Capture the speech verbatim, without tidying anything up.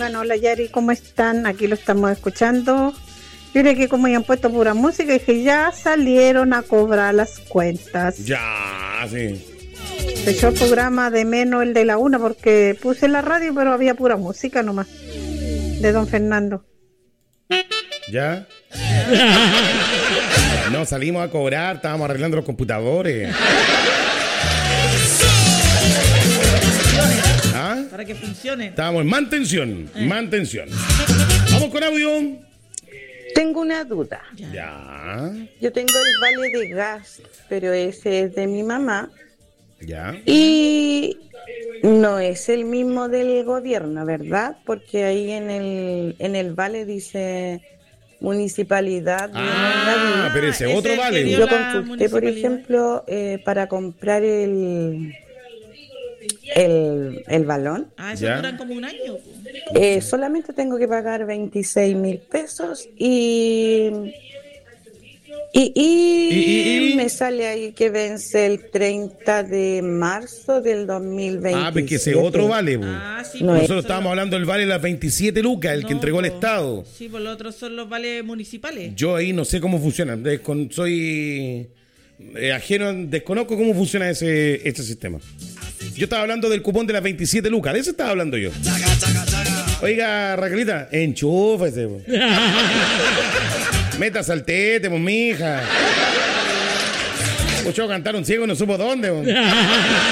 pongan hola Yari, ¿cómo están? Aquí lo estamos escuchando. Yo creo que como ya han puesto pura música, dije ya salieron a cobrar las cuentas. Ya, sí. Se echó el programa de menos el de la una porque puse la radio, pero había pura música nomás. De don Fernando. ¿Ya? No, salimos a cobrar, estábamos arreglando los computadores. ¿Ah? Para que funcione. Estábamos en mantención, eh. mantención. Vamos con audio. Tengo una duda. Ya. Yo tengo el vale de gas, pero ese es de mi mamá. Ya. Y no es el mismo del gobierno, ¿verdad? Porque ahí en el en el vale dice municipalidad. Ah, pero ese es otro vale. Yo consulté, por ejemplo, eh, para comprar el el, el balón. Ah, eso duran como un año. Eh, solamente tengo que pagar veintiséis mil pesos y y, y, ¿Y, y, y? me sale ahí que vence el treinta de marzo del dos mil veinte. Ah, porque ese otro vale. Ah, sí, no, nosotros estábamos hablando del vale de las veintisiete lucas, el no, que entregó el Estado. Sí, por los otros son los vales municipales. Yo ahí no sé cómo funciona. Descon- soy eh, ajeno, desconozco cómo funciona ese, ese sistema. Yo estaba hablando del cupón de las veintisiete lucas, de eso estaba hablando yo. Oiga, Raquelita, enchúfese. Métase al tete, pues, mija. Escuchó cantar un ciego y no supo dónde.